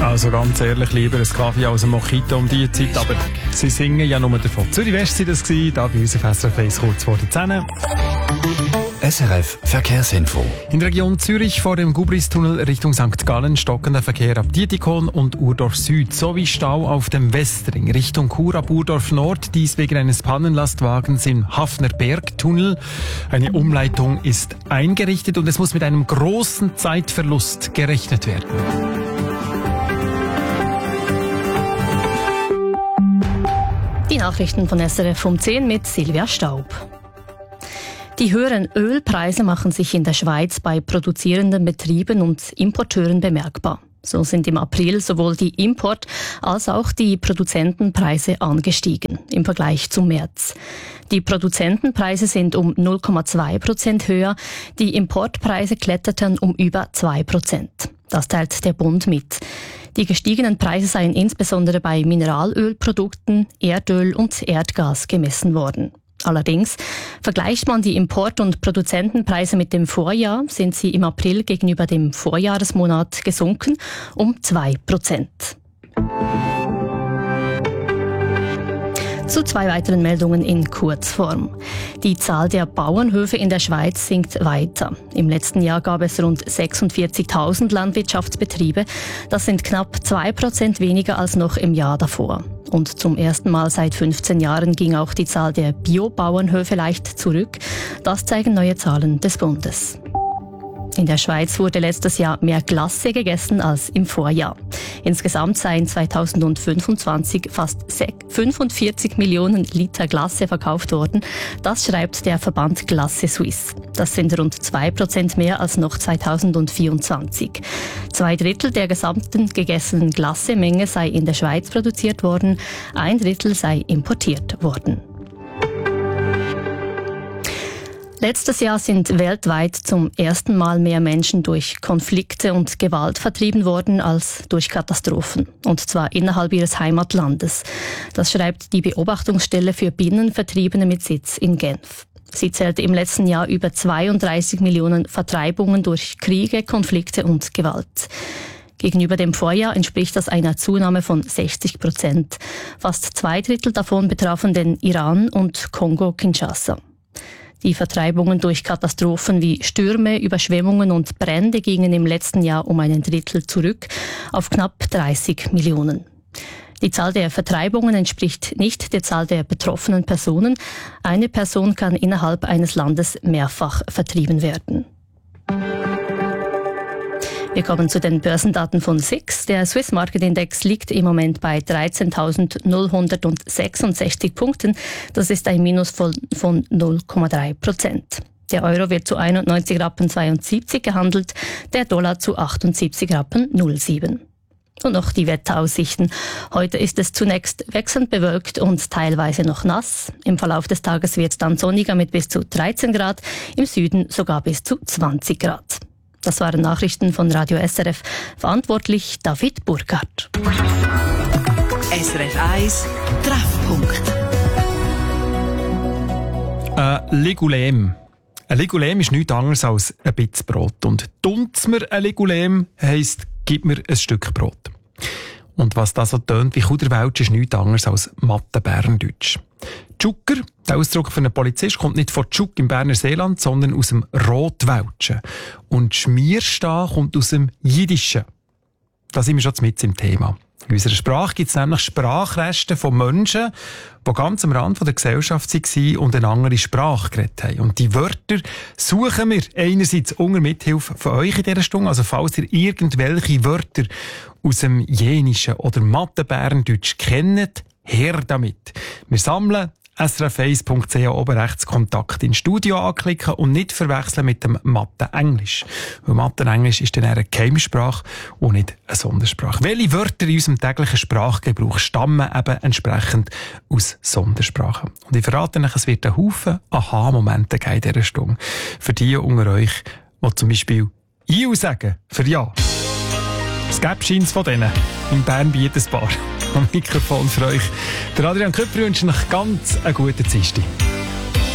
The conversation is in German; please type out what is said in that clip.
Also ganz ehrlich, lieber ein Kaffee als ein Mojito um diese Zeit, aber sie singen ja nur davon. Zürich West war das, da bei uns auf SRF 1 kurz vor der 10. SRF Verkehrsinfo. In der Region Zürich vor dem Gubristunnel Richtung St. Gallen stockender Verkehr ab Dietikon und Urdorf Süd sowie Stau auf dem Westring Richtung Chur ab Urdorf Nord, dies wegen eines Pannenlastwagens im Hafner Bergtunnel. Eine Umleitung ist eingerichtet und es muss mit einem großen Zeitverlust gerechnet werden. Die Nachrichten von SRF um 10 mit Silvia Staub. Die höheren Ölpreise machen sich in der Schweiz bei produzierenden Betrieben und Importeuren bemerkbar. So sind im April sowohl die Import- als auch die Produzentenpreise angestiegen im Vergleich zum März. Die Produzentenpreise sind um 0,2% höher, die Importpreise kletterten um über 2%. Das teilt der Bund mit. Die gestiegenen Preise seien insbesondere bei Mineralölprodukten, Erdöl und Erdgas gemessen worden. Allerdings, vergleicht man die Import- und Produzentenpreise mit dem Vorjahr, sind sie im April gegenüber dem Vorjahresmonat gesunken um 2%. Zu zwei weiteren Meldungen in Kurzform. Die Zahl der Bauernhöfe in der Schweiz sinkt weiter. Im letzten Jahr gab es rund 46.000 Landwirtschaftsbetriebe. Das sind knapp 2% weniger als noch im Jahr davor. Und zum ersten Mal seit 15 Jahren ging auch die Zahl der Bio-Bauernhöfe leicht zurück. Das zeigen neue Zahlen des Bundes. In der Schweiz wurde letztes Jahr mehr Glasse gegessen als im Vorjahr. Insgesamt seien 2025 fast 45 Millionen Liter Glasse verkauft worden. Das schreibt der Verband Glasse Suisse. Das sind rund 2% mehr als noch 2024. 2/3 der gesamten gegessenen Glassemenge sei in der Schweiz produziert worden, 1/3 sei importiert worden. Letztes Jahr sind weltweit zum ersten Mal mehr Menschen durch Konflikte und Gewalt vertrieben worden als durch Katastrophen. Und zwar innerhalb ihres Heimatlandes. Das schreibt die Beobachtungsstelle für Binnenvertriebene mit Sitz in Genf. Sie zählte im letzten Jahr über 32 Millionen Vertreibungen durch Kriege, Konflikte und Gewalt. Gegenüber dem Vorjahr entspricht das einer Zunahme von 60%. Fast 2/3 davon betrafen den Iran und Kongo-Kinshasa. Die Vertreibungen durch Katastrophen wie Stürme, Überschwemmungen und Brände gingen im letzten Jahr um 1/3 zurück auf knapp 30 Millionen. Die Zahl der Vertreibungen entspricht nicht der Zahl der betroffenen Personen. Eine Person kann innerhalb eines Landes mehrfach vertrieben werden. Wir kommen zu den Börsendaten von SIX. Der Swiss Market Index liegt im Moment bei 13.066 Punkten. Das ist ein Minus von 0,3%. Der Euro wird zu 91,72 Rappen gehandelt, der Dollar zu 78,07 Rappen. Und noch die Wetteraussichten. Heute ist es zunächst wechselnd bewölkt und teilweise noch nass. Im Verlauf des Tages wird es dann sonniger mit bis zu 13 Grad, im Süden sogar bis zu 20 Grad. Das waren Nachrichten von Radio SRF. Verantwortlich David Burkhardt. SRF 1 Treffpunkt. Legulem. Ein Legulem ist nichts anderes als ein Bitz Brot. Und «Dunz mir ein Legulem» heisst «Gib mir ein Stück Brot». Und was das so tönt wie Kuderwelsch, ist nichts anderes als matte Berndeutsch. Tschucker, der Ausdruck für einen Polizist, kommt nicht von Tschuk im Berner Seeland, sondern aus dem Rotwelschen. Und Schmierstah kommt aus dem Jiddischen. Da sind wir schon mitten im Thema. In unserer Sprache gibt es nämlich Sprachreste von Menschen, die ganz am Rand der Gesellschaft waren und eine andere Sprache geredet haben. Und die Wörter suchen wir einerseits unter Mithilfe von euch in dieser Stunde. Also falls ihr irgendwelche Wörter aus dem Jenischen oder Mathe-Berndeutsch kennt, her damit. Wir sammeln srf1.ch oben rechts Kontakt ins Studio anklicken und nicht verwechseln mit dem Mathe-Englisch. Weil Mathe-Englisch ist dann eine Geheimsprache und nicht eine Sondersprache. Welche Wörter in unserem täglichen Sprachgebrauch stammen eben entsprechend aus Sondersprachen? Und ich verrate euch, es wird einen Haufen Aha-Momente geben in dieser Stunde. Für die unter euch, die zum Beispiel «Iu» sagen, für «Ja». Es gäbe scheint's von denen. In Bern bietet ein paar. Am Mikrofon für euch. Der Adrian Köpfer wünscht noch ganz einen guten Dienstag.